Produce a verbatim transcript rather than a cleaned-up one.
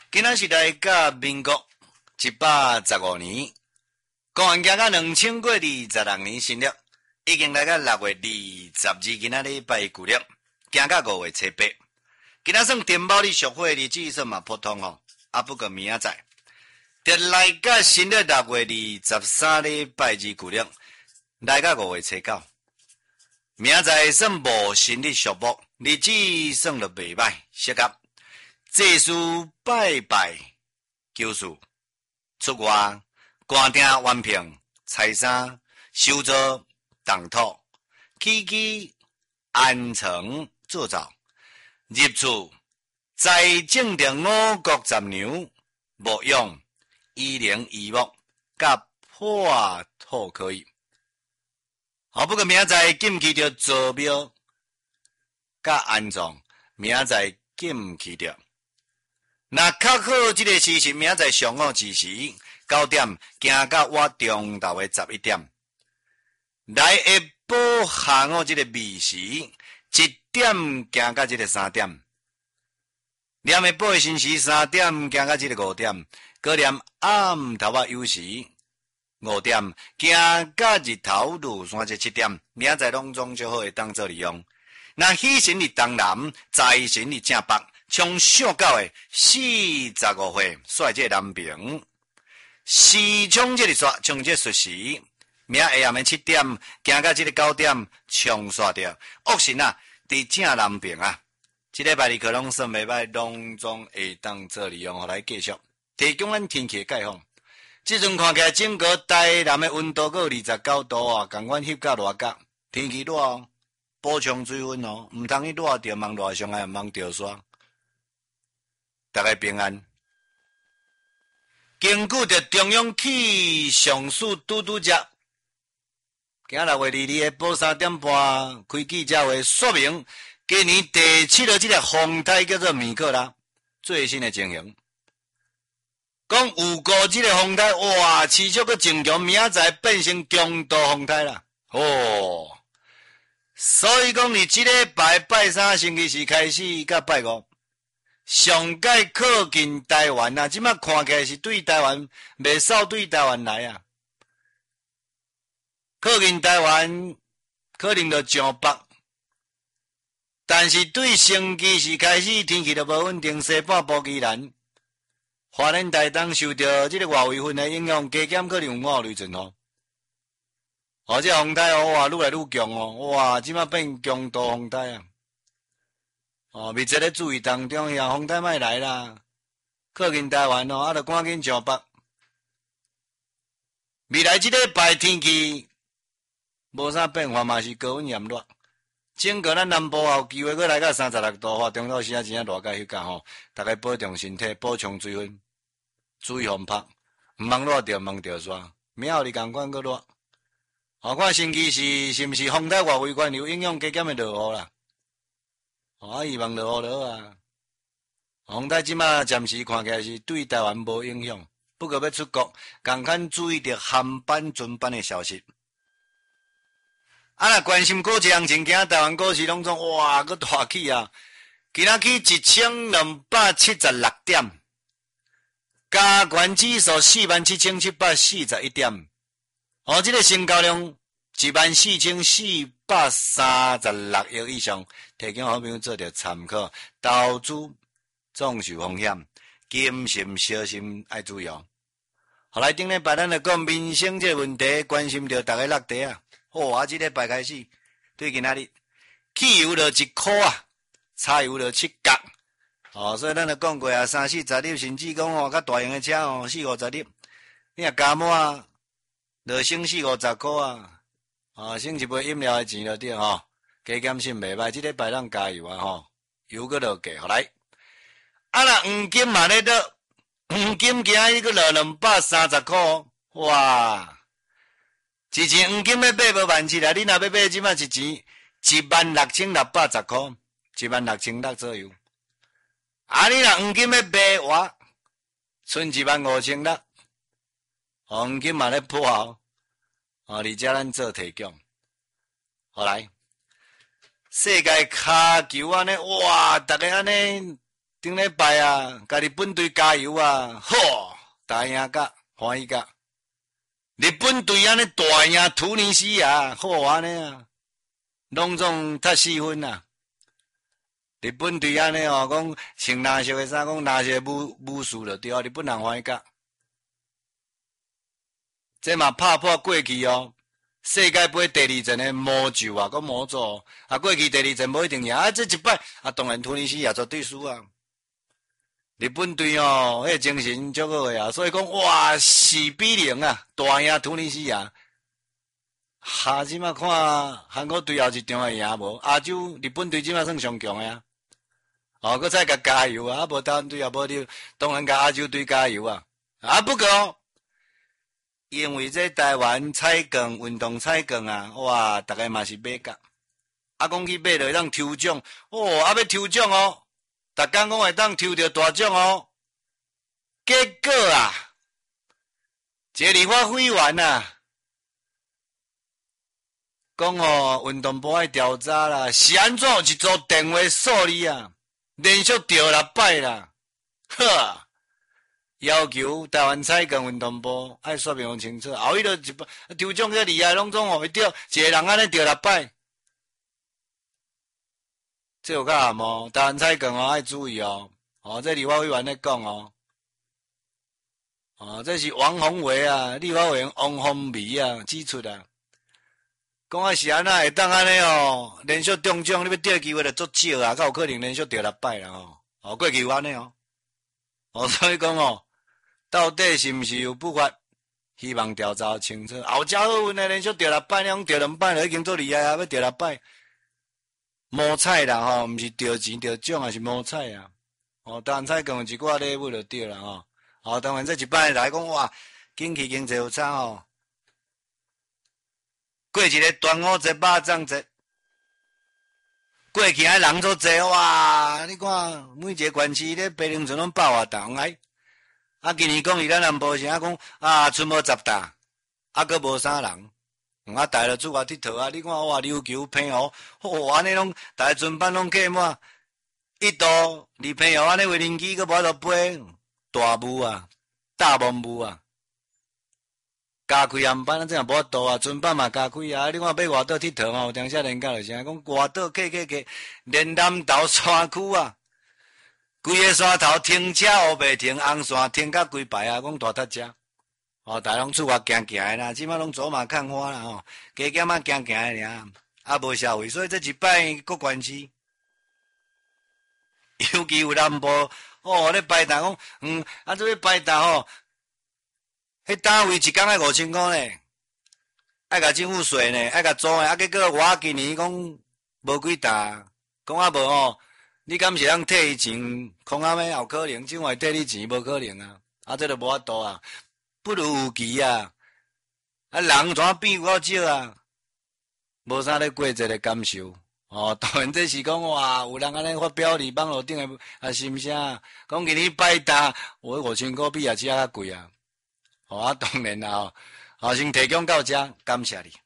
今仔是来甲民国一百十五年，公元行到两千过二十六年新历，已经来到六月二十二，今仔日拜旧历，行到五月初八。今仔算丁卯日属火，日子算嘛普通吼，啊不过明仔载，就来到新历六月二十三日拜日旧历，来到五月初九。明仔载算无新历属木，日子算得袂歹，适合祭祀拜拜求事出外寒订完聘财衫修造动土起居安床做灶入厝财政的五谷杂粮牧养医灵医木甲破土可以。好，不过明仔载禁忌着做庙甲安葬，明仔载禁忌着。那较好这个时辰，明仔载上午之时九点，行到我中昼的十一点。来下晡下午这个暝时一点，行到这个三点。念下晡的辰时三点，行到这个五点。搁念暗头仔酉时五点，行到日头落山这七点。明仔载拢总最好会当做利用。那喜神日东南，财神日正北。从上到的四十五岁，率这南平，时冲这个煞，冲这戌时，明下暗的七点，行到这个九点，冲煞掉。恶神啊，伫正南平啊，这礼拜日可拢算袂歹，拢总会当做利用，互来继续提供咱天气的解放。即阵看起来，整个台南的温度有二十九度啊，共阮翕甲热甲，天气热哦，补充水分哦，毋通去热着忙热上来，毋通着煞。大家平安。根据着中央气象署拄拄只，今六月二二日晡三点半开记者会说明，今年第七号这个风台叫做米克拉最新的情形。讲有过这个风台，哇，持续个增强，明仔载变成强度风台啦。哦，所以讲你这礼拜拜三星期四开始，到拜五。上届靠近台湾啊，即摆看起来是对台湾袂扫对台湾来啊。靠近台湾可能就上北，但是对星期四开始天气就无稳定，西半部宜兰、花莲台东受到即个外围云的影响，加减可能有五号雷阵雨。哦，这风台哦，哇，愈来愈强哦，哇，即摆变强度风台啊。哦，密切咧注意当中，呀，风台莫来啦，靠近台湾哦，啊，着赶紧上北。未来即礼拜天气无啥变化，嘛是高温炎热。整个咱南部也有机会阁来到三十六度，华中到时啊真正热甲迄间吼，大家保重身体，补充水分，注意风拍，毋通热着，毋通着煞。明后日共款阁热，哦，看星期四是毋是风台外围环流影响加减的落雨啦？哦，希望落雨落啊！风台即马暂时看起来是对台湾无影响，不过要出国，共款注意着航班准班的消息。啊，若关心股市行情，今仔台湾股市拢总哇，阁大起啊！今仔起一千两百七十六点，加权指数四万七千七百四十一点，哦，这个成交量一万四千四百三十六亿以上，提供好朋友做着参考。投资总受风险，谨慎小心爱注意哦。后来顶礼拜咱来讲民生这个问题，关心着大家落地啊。好啊，这礼拜开始对今仔日汽油就一箍啊，柴油就七角。哦，所以咱就讲过啊，三四十粒，甚至讲哦，较大型的车哦，四五十粒，你若加满就省四五十箍啊。啊，省一杯饮料的钱就对吼，加减省袂歹。这礼拜咱加油啊吼，油搁落价，好来。啊，若黄金嘛咧落，黄金今仔日搁落两百三十箍，哇！之前黄金要买无万七啦，你若要买，即摆一钱一万六千六百十箍，一万六千六左右。啊，你若黄金要买哇，剩一万五千六，黄金嘛咧破哦。哦，而且咱做提供，好来，世界骹球安尼，哇，逐个安尼顶礼拜啊，甲日本队加油啊！好，大赢甲欢喜甲。日本队安尼大赢突尼西亚，好安尼啊，拢总踢四分啊。日本队安尼哦，讲穿蓝色的衫，讲蓝色武武术就对啊，日本人欢喜甲。这嘛拍破过去哦，世界杯第二阵的魔咒啊，讲魔咒啊，过去第二阵无一定赢啊，这一摆啊，当然突尼西亚绝对输啊。日本队哦，迄精神足好个啊，所以讲哇，四比零啊，大赢突尼西亚。哈，即马看韩国队后一场会赢无？亚洲日本队即马算上强个啊。哦，搁再甲加油啊！啊，无台湾队也无你，当然甲亚洲队加油啊！啊，不过因为这台湾彩券运动彩券啊，哇，逐个嘛是买甲，啊，讲去买就会当抽奖，哦，啊要抽奖哦。逐工讲会当抽到大奖哦，结果啊，一个立法委员啊，讲哦，运动部爱调查啦，是安怎有一组电话数字啊，连续调六摆啦，呵，要求台湾彩券运动部爱说明清楚，后伊就一摆抽奖个厉害，拢总互伊调，一个人安尼调六摆。这有较暗哦，台湾彩券哦，爱注意哦。哦，这立法委员咧讲哦。哦，这是王宏伟啊，立法委员王宏伟啊指出啊，讲啊是安那会当安尼哦，连续中奖，你要钓机会就足少啊，较有可能连续钓六摆啦哦。哦，过去有安尼哦。哦，所以讲哦，到底是毋是有不法？希望调查清楚。后真好运诶，连续钓六摆，你讲钓两摆就已经足厉害啊，要钓六摆。摸彩啦吼，毋是钓钱钓奖，也是摸彩啊。哦，台湾彩券有一寡礼物就对啦吼。哦，当然这一摆来讲哇，景气经济有差吼。过一个端午节、肉粽节，过去啊人足侪哇！你看每一个县市咧，白龙村拢爆啊大哎。啊，今年讲伊咱南部是啊讲啊，春无十大，啊佫无啥人。啊，大家出外佚佗啊！你看哇，琉球、澎湖，哦，安尼拢，大家船班拢客满，一度离澎湖安尼为人机，佫无法度飞，大雾啊，大蒙雾啊，加开航班啊，真系无法度啊，船班嘛加开啊！你看要外岛佚佗吼，有当时人家就啥讲外岛客客客，连南投山区啊，规个山头停车乌白停，红线停甲规排啊，讲大塞车。哦，大家拢出外行行诶啦，即摆拢走马看花啦吼，加减啊行行诶尔，啊无社会，所以这一摆各县市，尤其有南部，哦，咧排单讲，嗯，啊做咧排单吼，迄单位一工爱五千箍呢，爱甲政府税呢，爱甲租诶，啊结果我今年讲无几单，讲啊无吼，你敢是通退伊钱，空啊咩有可能，政府会退你钱无可能啊，啊这就无法度啊。不如有期啊！啊，人怎变有够少啊？无啥咧过节的感受哦。当然这是讲哇，有人安尼发表伫网络顶诶啊心声，讲今年拜单，我五千块比夜市较贵啊。哦啊，当然啦，哦，先提供到这，感谢你。